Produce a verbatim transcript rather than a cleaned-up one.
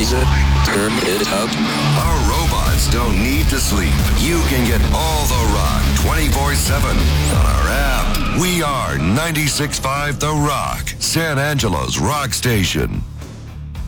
it, turn it up. Our robots don't need to sleep. You can get all the rock twenty-four seven on our app. We are ninety-six point five The Rock, San Angelo's rock station.